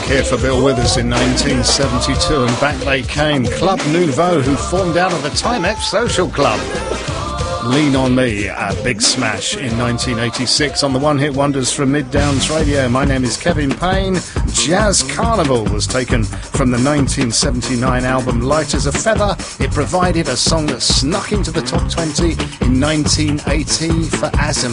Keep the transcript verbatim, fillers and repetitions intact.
here for Bill Withers in nineteen seventy-two, and back they came, Club Nouveau, who formed out of the Timex Social Club. Lean on Me, a big smash in nineteen eighty-six on the One Hit Wonders from Mid Downs Radio. My name is Kevin Payne. Jazz Carnival was taken from the nineteen seventy-nine album Light as a Feather. It provided a song that snuck into the top twenty in nineteen eighty for Azimuth.